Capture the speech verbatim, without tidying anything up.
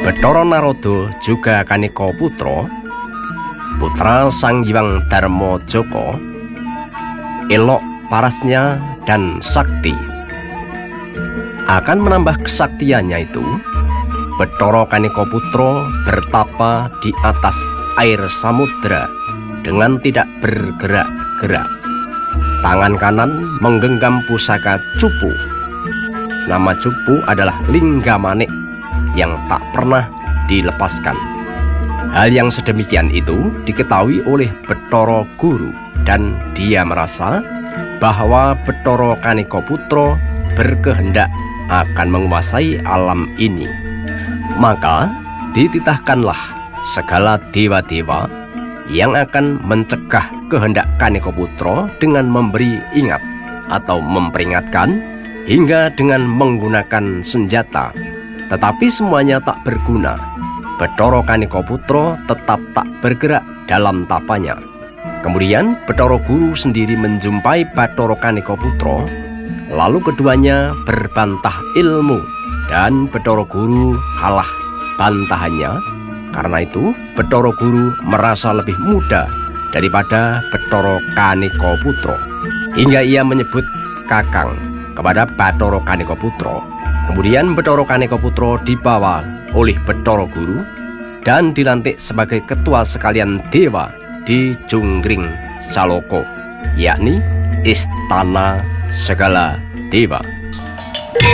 Bathara Narada juga Kaneka putra, putra Sang Hyang Darmajaka, elok parasnya dan sakti. Akan menambah kesaktiannya itu, Bathara Kaneka putra bertapa di atas air samudra dengan tidak bergerak-gerak. Tangan kanan menggenggam pusaka cupu. Nama cupu adalah Lingga-manik yang tak pernah dilepaskan. Hal yang sedemikian itu diketahui oleh Bathara Guru, dan dia merasa bahwa Bathara Kaneka putra berkehendak akan menguasai alam ini. Maka dititahkanlah segala dewa-dewa yang akan mencegah kehendak Kaneka putra dengan memberi ingat atau memperingatkan, hingga dengan menggunakan senjata. Tetapi semuanya tak berguna. Bathara Kaneka putra tetap tak bergerak dalam tapanya. Kemudian Bathara Guru sendiri menjumpai Bathara Kaneka putra, lalu keduanya berbantah ilmu, dan Bathara Guru kalah bantahannya. Karena itu Bathara Guru merasa lebih muda daripada Bathara Kaneka putra, hingga ia menyebut kakang kepada Bathara Kaneka putra. Kemudian Bathara Kaneka putra dibawa oleh Bathara Guru dan dilantik sebagai ketua sekalian dewa di Junggring Saloko, yakni istana segala dewa.